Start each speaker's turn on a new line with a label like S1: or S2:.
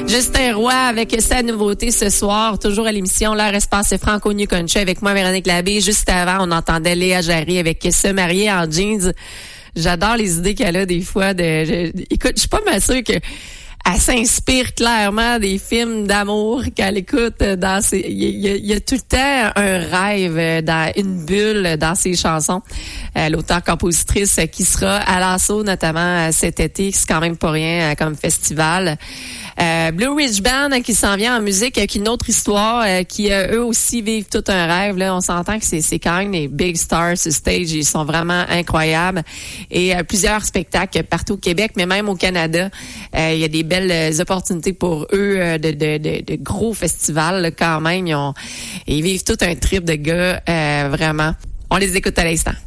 S1: Justin Roy avec sa nouveauté ce soir, toujours à l'émission L'heure espace Franco New Country avec moi, Véronique Labbé. Juste avant, on entendait Léa Jarry avec Se marier en jeans. J'adore les idées qu'elle a des fois. Écoute, je suis pas mal sûre que elle s'inspire clairement des films d'amour qu'elle écoute il y a tout le temps un rêve dans une bulle dans ses chansons. L'auteure-compositrice qui sera à l'assaut notamment cet été, c'est quand même pas rien comme festival. Blue Ridge Band qui s'en vient en musique avec une autre histoire qui eux aussi vivent tout un rêve. Là, on s'entend que c'est quand même des big stars sur stage, ils sont vraiment incroyables et plusieurs spectacles partout au Québec, mais même au Canada. Il y a des belles opportunités pour eux de gros festivals là, quand même. Ils vivent tout un trip de gars vraiment. On les écoute à l'instant.